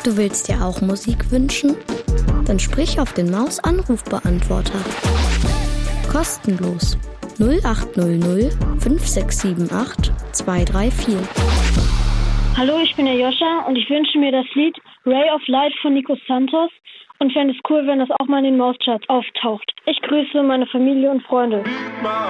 Du willst dir auch Musik wünschen? Dann sprich auf den Maus-Anrufbeantworter. Kostenlos. 0800 5678 234. Hallo, ich bin der Joscha und ich wünsche mir das Lied Ray of Light von Nico Santos und fände es cool, wenn das auch mal in den Mauscharts auftaucht. Ich grüße meine Familie und Freunde.